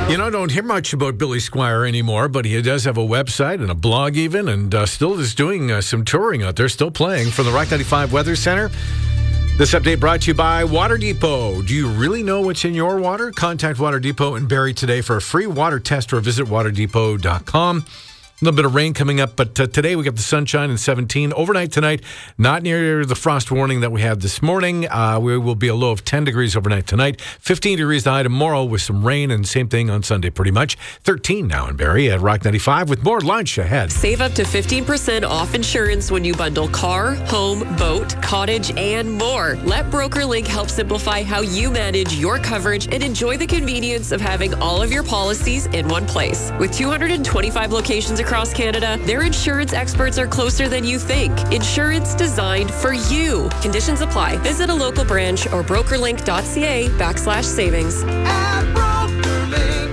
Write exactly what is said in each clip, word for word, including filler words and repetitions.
You know, I don't hear much about Billy Squier anymore, but he does have a website and a blog even, and uh, still is doing uh, some touring out there, still playing for the Rock ninety-five Weather Center. This update brought to you by Water Depot. Do you really know what's in your water? Contact Water Depot in Barrie today for a free water test or visit water depot dot com. A little bit of rain coming up, but uh, today we got the sunshine and seventeen. Overnight tonight, not near the frost warning that we had this morning. Uh, we will be a low of ten degrees overnight tonight. fifteen degrees the high tomorrow with some rain, and same thing on Sunday pretty much. thirteen now in Barrie at Rock ninety-five with more lunch ahead. Save up to fifteen percent off insurance when you bundle car, home, boat, cottage, and more. Let BrokerLink help simplify how you manage your coverage and enjoy the convenience of having all of your policies in one place. With two hundred twenty-five locations across Across Canada, their insurance experts are closer than you think. Insurance designed for you. Conditions apply. Visit a local branch or brokerlink.ca backslash savings. At BrokerLink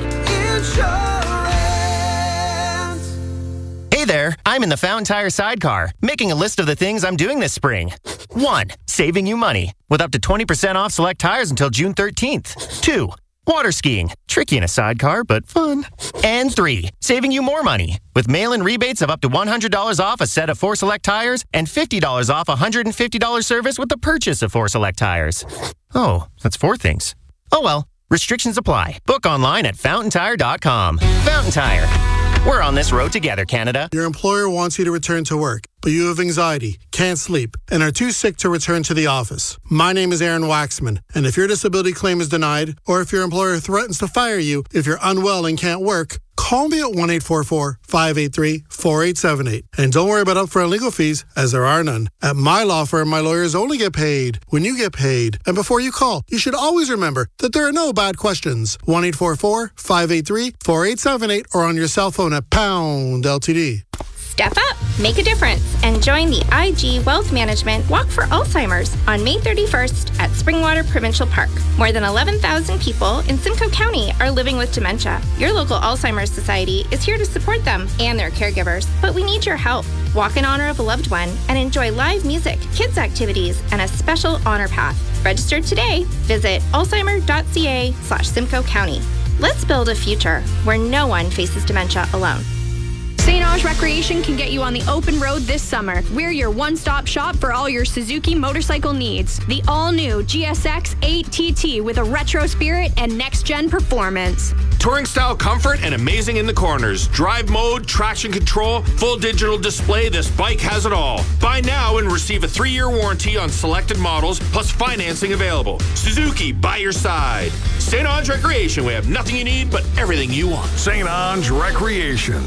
Insurance. Hey there, I'm in the Fountain Tire sidecar, making a list of the things I'm doing this spring. One, saving you money, with up to twenty percent off select tires until June thirteenth. Two, water skiing. Tricky in a sidecar, but fun. And three, saving you more money with mail-in rebates of up to one hundred dollars off a set of four select tires and fifty dollars off a one hundred fifty dollars service with the purchase of four select tires. Oh, that's four things. Oh well, restrictions apply. Book online at fountain tire dot com. Fountain Tire. We're on this road together, Canada. Your employer wants you to return to work, but you have anxiety, can't sleep, and are too sick to return to the office. My name is Aaron Waxman, and if your disability claim is denied, or if your employer threatens to fire you if you're unwell and can't work, call me at one eight four four, five eight three, four eight seven eight. And don't worry about upfront legal fees, as there are none. At my law firm, my lawyers only get paid when you get paid. And before you call, you should always remember that there are no bad questions. one eight four four, five eight three, four eight seven eight or on your cell phone at pound L T D. Step up, make a difference, and join the I G Wealth Management Walk for Alzheimer's on May thirty-first at Springwater Provincial Park. More than eleven thousand people in Simcoe County are living with dementia. Your local Alzheimer's Society is here to support them and their caregivers, but we need your help. Walk in honor of a loved one and enjoy live music, kids activities, and a special honor path. Register today. Visit alzheimer.ca slash Simcoe County. Let's build a future where no one faces dementia alone. Saint Ange Recreation can get you on the open road this summer. We're your one-stop shop for all your Suzuki motorcycle needs. The all-new G S X eight T T with a retro spirit and next-gen performance. Touring-style comfort and amazing in the corners. Drive mode, traction control, full digital display, this bike has it all. Buy now and receive a three-year warranty on selected models, plus financing available. Suzuki, by your side. Saint Ange Recreation, we have nothing you need, but everything you want. Saint Ange Recreation.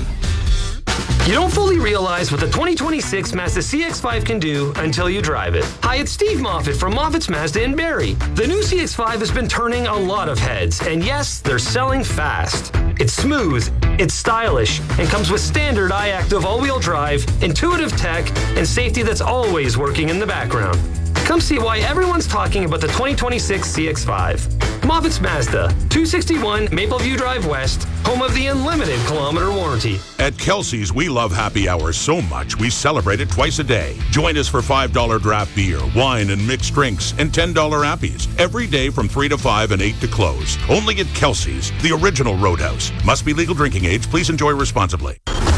You don't fully realize what the twenty twenty-six Mazda C X five can do until you drive it. Hi, it's Steve Moffat from Moffat's Mazda in Barrie. The new C X five has been turning a lot of heads, and yes, they're selling fast. It's smooth, it's stylish, and comes with standard iActive all-wheel drive, intuitive tech, and safety that's always working in the background. Come see why everyone's talking about the twenty twenty-six C X five. Moffat's Mazda, two sixty-one Mapleview Drive West, home of the unlimited kilometer warranty. At Kelsey's, we love happy hours so much we celebrate it twice a day. Join us for five dollars draft beer, wine and mixed drinks, and ten dollars appies every day from three to five and eight to close. Only at Kelsey's, the original Roadhouse. Must be legal drinking age. Please enjoy responsibly.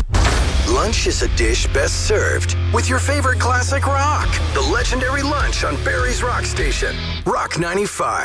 Lunch is a dish best served with your favorite classic rock. The legendary lunch on Barrie's Rock Station. Rock ninety-five.